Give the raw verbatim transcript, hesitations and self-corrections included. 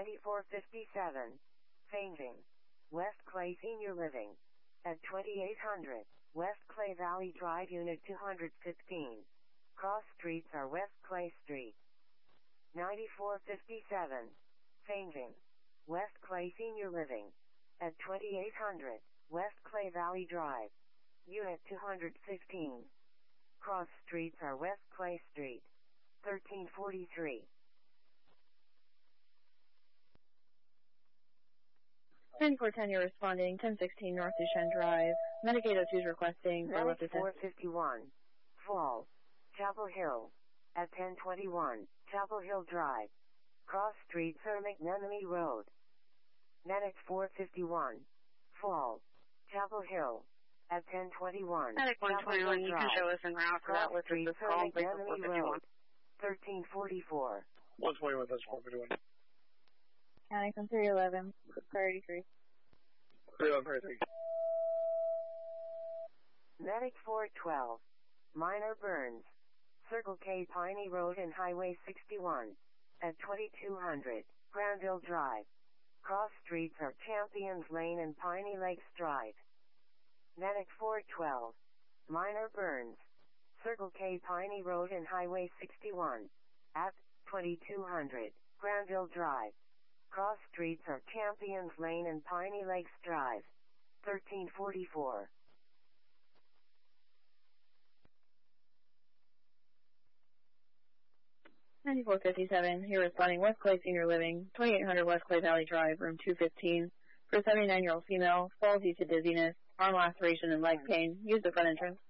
ninety-four fifty-seven. Changing. West Clay Senior Living. At twenty-eight hundred. West Clay Valley Drive, Unit two hundred fifteen. Cross streets are West Clay Street. ninety-four fifty-seven. Changing. West Clay Senior Living. At twenty-eight hundred. West Clay Valley Drive. Unit two hundred fifteen. Cross streets are West Clay Street. thirteen forty-three. ninety-four ten, you're responding. ten sixteen North Duchenne Drive. Medicaid oh two is requesting for left assist. ninety-four fifty-one. Falls. Chapel Hill. At ten twenty-one. Chapel Hill Drive. Cross streets are McNenemy Road. Medic four fifty-one. Falls. Chapel Hill. At ten twenty-one. Medic one twenty-one, you can show us en route for that with this call, please, four fifty-one. thirteen forty-four. one twenty-one, that's four fifty-one. Counting from three eleven, priority three. three eleven, priority three. Medic four twelve. Minor burns. Circle K Piney Road and Highway sixty-one. At twenty-two hundred. Granville Drive. Cross streets are Champions Lane and Piney Lakes Drive. Medic four twelve. Minor burns. Circle K Piney Road and Highway sixty-one. At twenty-two hundred. Granville Drive. Cross streets are Champions Lane and Piney Lakes Drive. thirteen forty-four. ninety-four fifty-seven, you're responding West Clay Senior Living, twenty-eight hundred West Clay Valley Drive, room two fifteen. For a seventy-nine-year-old female, falls due to dizziness, arm laceration, and leg pain. Use the front entrance.